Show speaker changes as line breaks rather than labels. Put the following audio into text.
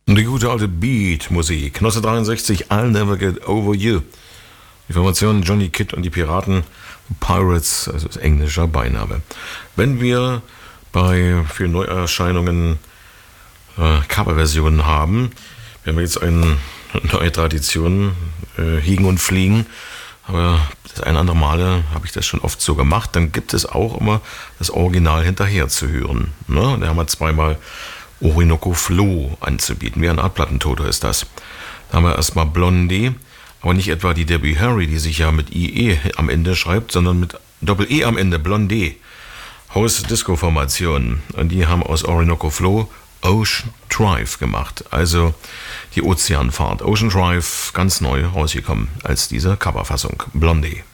Die gute alte Beat-Musik. 1963, I'll Never Get Over You. Die Formation Johnny Kidd und die Piraten, Pirates, also das englischer Beiname. Wenn wir bei vielen Neuerscheinungen Coverversionen haben, wir haben jetzt eine neue Tradition, Hiegen und Fliegen, aber das ein oder andere Male habe ich das schon oft so gemacht, dann gibt es auch immer das Original hinterher zu hören. Ne? Und da haben wir zweimal Orinoco Flow anzubieten, wie eine Art Plattentoto ist das. Da haben wir erstmal Blondie, aber nicht etwa die Debbie Harry, die sich ja mit IE am Ende schreibt, sondern mit Doppel-E am Ende, Blondie. Haus-Disco-Formation. Und die haben aus Orinoco Flow Ocean Drive gemacht, also die Ozeanfahrt. Ocean Drive, ganz neu rausgekommen als diese Coverfassung, Blondie.